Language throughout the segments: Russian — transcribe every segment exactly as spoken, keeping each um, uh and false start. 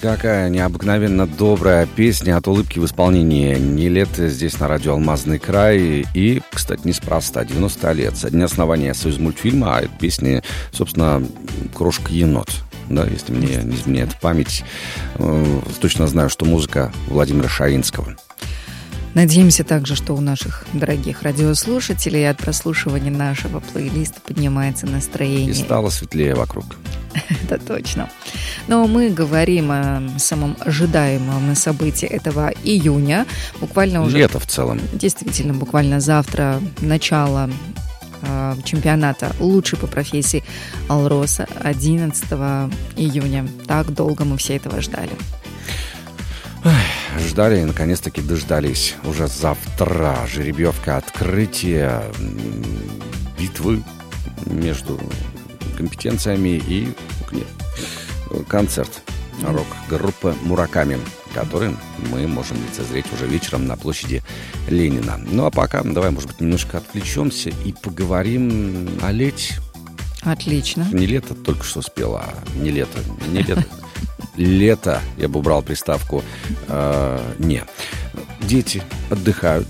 Какая необыкновенно добрая песня от улыбки в исполнении Нилетто здесь на радио «Алмазный край». И, кстати, неспроста, девяносто лет со дня основания Союзмультфильма, а эта песня, собственно, «Крошка-енот». Да, если мне не изменяет память, точно знаю, что музыка Владимира Шаинского. Надеемся также, что у наших дорогих радиослушателей от прослушивания нашего плейлиста поднимается настроение. И стало светлее вокруг. Это точно. Но мы говорим о самом ожидаемом событии этого июня. Буквально уже... Лето в целом. Действительно, буквально завтра начало э, чемпионата лучший по профессии «Алроса» одиннадцатого июня. Так долго мы все этого ждали. Ждали и наконец-таки дождались. Уже завтра жеребьевка открытия битвы между компетенциями и нет, концерт рок-группы «Мураками», который мы можем лицезреть уже вечером на площади Ленина. Ну а пока давай, может быть, немножко отвлечемся и поговорим о лете. Отлично. Не лето только что спела, а не лето, не лето. Лето, я бы убрал приставку э, «не». Дети отдыхают,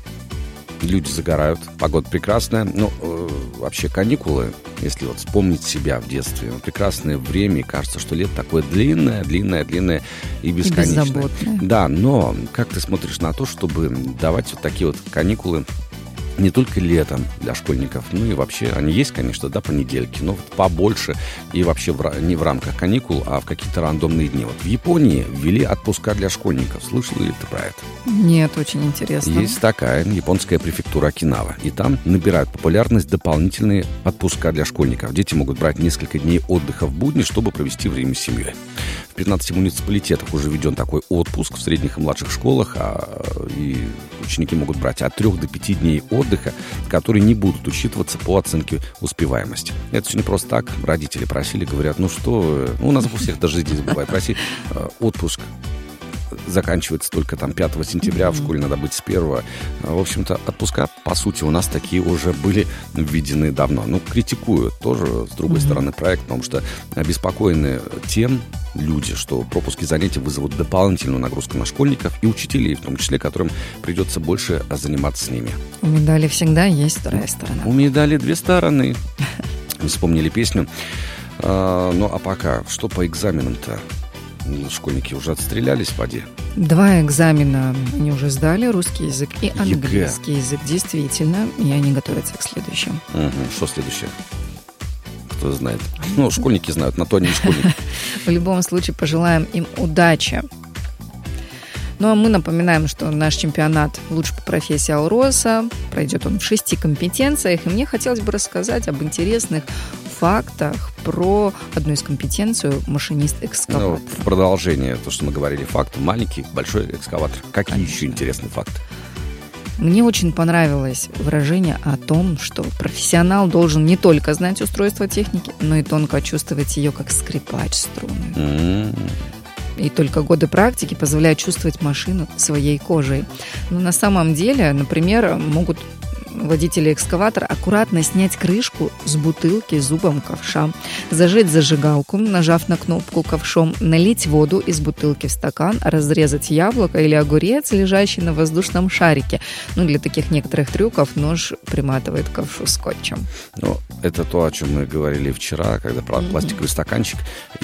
люди загорают, погода прекрасная. Ну, э, вообще каникулы, если вот вспомнить себя в детстве, прекрасное время, и кажется, что лето такое длинное, длинное, длинное и бесконечное. И беззаботное. Да, но как ты смотришь на то, чтобы давать вот такие вот каникулы не только летом для школьников, ну и вообще, они есть, конечно, да, понедельки, но вот побольше и вообще в, не в рамках каникул, а в какие-то рандомные дни. Вот в Японии ввели отпуска для школьников. Слышала ли ты про это? Нет, очень интересно. Есть такая японская префектура Окинава, и там набирают популярность дополнительные отпуска для школьников. Дети могут брать несколько дней отдыха в будни, чтобы провести время с семьей. В пятнадцати муниципалитетах уже введен такой отпуск в средних и младших школах, а, и ученики могут брать от трех до пяти дней отдыха, которые не будут учитываться по оценке успеваемости. Это все не просто так. Родители просили, говорят, ну что, ну, у нас у всех даже здесь бывает в России отпуск заканчивается только там пятого сентября, в школе надо быть с первого. В общем-то, отпуска, по сути, у нас такие уже были введены давно. Ну, критикуют тоже, с другой mm-hmm. стороны, проект, потому что обеспокоены тем люди, что пропуски занятий вызовут дополнительную нагрузку на школьников и учителей, в том числе, которым придется больше заниматься с ними. У медали всегда есть вторая сторона. У медали две стороны. Вспомнили песню. А, ну, а пока, что по экзаменам-то? Школьники уже отстрелялись в воде? Два экзамена они уже сдали, русский язык и английский ЕГЭ. Язык, действительно, и они готовятся к следующим. Угу. Что следующее? Кто знает? Ну, школьники знают, на то они и школьники. В любом случае, пожелаем им удачи. Ну, а мы напоминаем, что наш чемпионат лучше по профессии «Алроса» пройдет он в шести компетенциях, и мне хотелось бы рассказать об интересных фактах про одну из компетенций машинист-экскаватор. Ну, в продолжение, то, что мы говорили, факт, маленький, большой экскаватор. Какие Конечно. Еще интересные факты? Мне очень понравилось выражение о том, что профессионал должен не только знать устройство техники, но и тонко чувствовать ее, как скрипач струны. Mm-hmm. И только годы практики позволяют чувствовать машину своей кожей. Но на самом деле, например, могут водители экскаватора аккуратно снять крышку с бутылки зубом ковша, зажечь зажигалку, нажав на кнопку ковшом, налить воду из бутылки в стакан, разрезать яблоко или огурец, лежащий на воздушном шарике. Ну, для таких некоторых трюков нож приматывает к ковшу скотчем. Ну, это то, о чем мы говорили вчера, когда про mm-hmm. пластиковый стаканчик.